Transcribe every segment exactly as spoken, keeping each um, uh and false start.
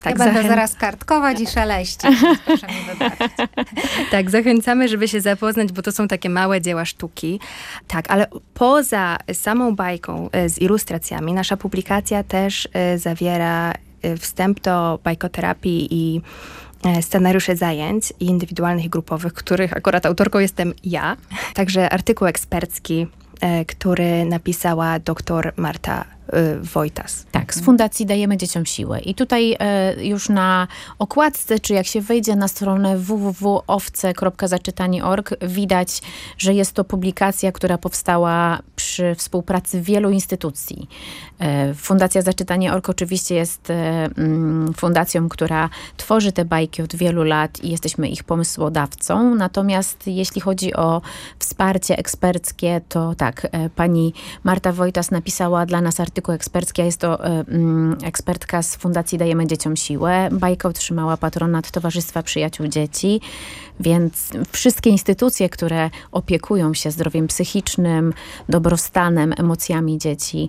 Tak, ja będę zachę... zaraz kartkować i szeleścić, proszę mi wybaczyć. Tak, zachęcamy, żeby się zapoznać, bo to są takie małe dzieła sztuki. Tak, ale poza samą bajką z ilustracjami, nasza publikacja też zawiera wstęp do bajkoterapii i scenariusze zajęć indywidualnych i grupowych, których akurat autorką jestem ja. Także artykuł ekspercki, który napisała doktor Marta Wojtas. Tak, z Fundacji Dajemy Dzieciom Siłę. I tutaj e, już na okładce, czy jak się wejdzie na stronę w w w kropka owce kropka zaczytani kropka org, widać, że jest to publikacja, która powstała przy współpracy wielu instytucji. E, Fundacja Zaczytanie kropka org oczywiście jest e, m, fundacją, która tworzy te bajki od wielu lat i jesteśmy ich pomysłodawcą. Natomiast jeśli chodzi o wsparcie eksperckie, to tak, e, pani Marta Wojtas napisała dla nas artykuł ekspercki, a jest to y, y, ekspertka z Fundacji Dajemy Dzieciom Siłę. Bajka otrzymała patronat Towarzystwa Przyjaciół Dzieci, więc wszystkie instytucje, które opiekują się zdrowiem psychicznym, dobrostanem, emocjami dzieci,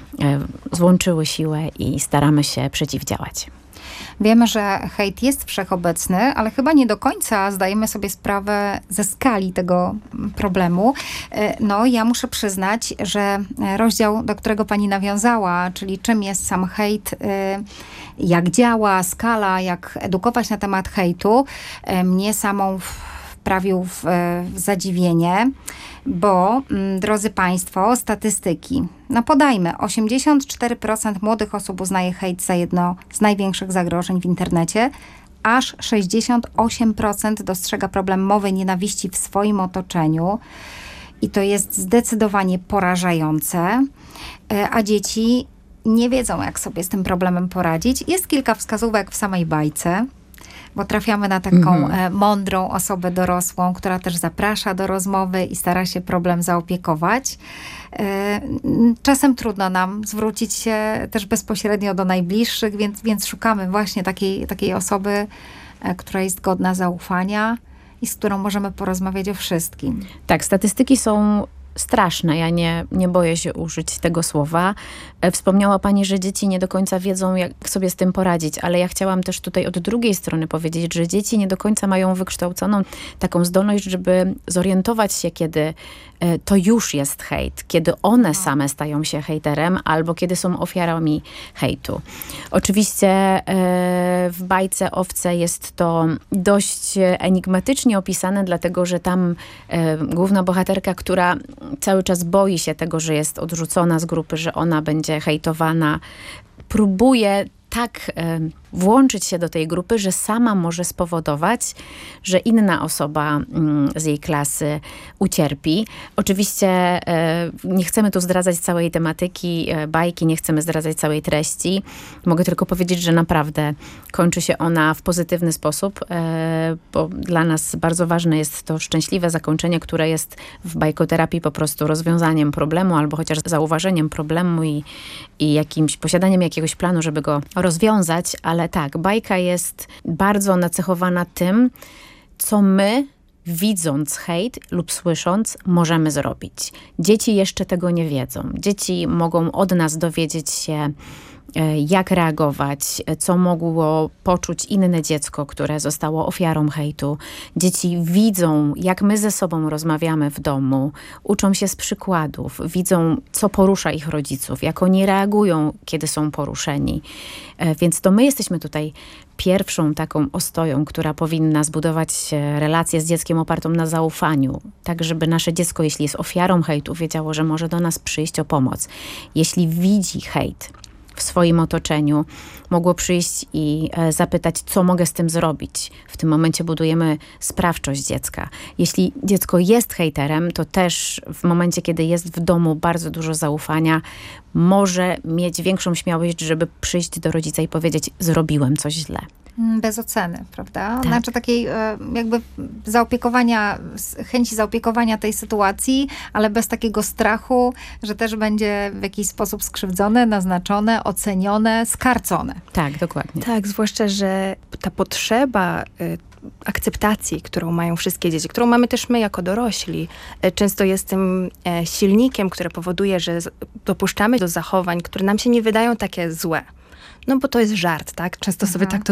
y, złączyły siłę i staramy się przeciwdziałać. Wiemy, że hejt jest wszechobecny, ale chyba nie do końca zdajemy sobie sprawę ze skali tego problemu. No, ja muszę przyznać, że rozdział, do którego pani nawiązała, czyli czym jest sam hejt, jak działa, skala, jak edukować na temat hejtu, mnie samą wprawił w, w zadziwienie, bo, drodzy państwo, statystyki. No podajmy, osiemdziesiąt cztery procent młodych osób uznaje hejt za jedno z największych zagrożeń w internecie, aż sześćdziesiąt osiem procent dostrzega problem mowy nienawiści w swoim otoczeniu. I to jest zdecydowanie porażające, a dzieci nie wiedzą, jak sobie z tym problemem poradzić. Jest kilka wskazówek w samej bajce, bo trafiamy na taką mhm. mądrą osobę dorosłą, która też zaprasza do rozmowy i stara się problem zaopiekować. Czasem trudno nam zwrócić się też bezpośrednio do najbliższych, więc, więc szukamy właśnie takiej, takiej osoby, która jest godna zaufania i z którą możemy porozmawiać o wszystkim. Tak, statystyki są straszne. Ja nie, nie boję się użyć tego słowa. Wspomniała pani, że dzieci nie do końca wiedzą, jak sobie z tym poradzić, ale ja chciałam też tutaj od drugiej strony powiedzieć, że dzieci nie do końca mają wykształconą taką zdolność, żeby zorientować się, kiedy to już jest hejt, kiedy one same stają się hejterem, albo kiedy są ofiarami hejtu. Oczywiście w bajce Owce jest to dość enigmatycznie opisane, dlatego że tam główna bohaterka, która cały czas boi się tego, że jest odrzucona z grupy, że ona będzie hejtowana, próbuje tak e, włączyć się do tej grupy, że sama może spowodować, że inna osoba mm, z jej klasy ucierpi. Oczywiście e, nie chcemy tu zdradzać całej tematyki e, bajki, nie chcemy zdradzać całej treści. Mogę tylko powiedzieć, że naprawdę kończy się ona w pozytywny sposób, e, bo dla nas bardzo ważne jest to szczęśliwe zakończenie, które jest w bajkoterapii po prostu rozwiązaniem problemu, albo chociaż zauważeniem problemu i, i jakimś posiadaniem jakiegoś planu, żeby go rozwiązać, ale tak, bajka jest bardzo nacechowana tym, co my, widząc hejt lub słysząc, możemy zrobić. Dzieci jeszcze tego nie wiedzą. Dzieci mogą od nas dowiedzieć się, jak reagować, co mogło poczuć inne dziecko, które zostało ofiarą hejtu. Dzieci widzą, jak my ze sobą rozmawiamy w domu, uczą się z przykładów, widzą, co porusza ich rodziców, jak oni reagują, kiedy są poruszeni. Więc to my jesteśmy tutaj pierwszą taką ostoją, która powinna zbudować relację z dzieckiem opartą na zaufaniu, tak żeby nasze dziecko, jeśli jest ofiarą hejtu, wiedziało, że może do nas przyjść o pomoc. Jeśli widzi hejt w swoim otoczeniu, mogło przyjść i e, zapytać, co mogę z tym zrobić. W tym momencie budujemy sprawczość dziecka. Jeśli dziecko jest hejterem, to też w momencie, kiedy jest w domu bardzo dużo zaufania, może mieć większą śmiałość, żeby przyjść do rodzica i powiedzieć, zrobiłem coś źle. Bez oceny, prawda? Tak. Znaczy takiej jakby zaopiekowania, chęci zaopiekowania tej sytuacji, ale bez takiego strachu, że też będzie w jakiś sposób skrzywdzone, naznaczone, ocenione, skarcone. Tak, dokładnie. Tak, zwłaszcza, że ta potrzeba y, akceptacji, którą mają wszystkie dzieci, którą mamy też my jako dorośli, y, często jest tym y, silnikiem, który powoduje, że z, dopuszczamy do zachowań, które nam się nie wydają takie złe. No bo to jest żart, tak? Często sobie Mhm. tak to